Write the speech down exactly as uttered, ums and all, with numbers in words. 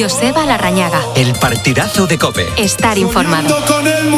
Joseba Larrañaga. El partidazo de COPE. Estar informado. Con el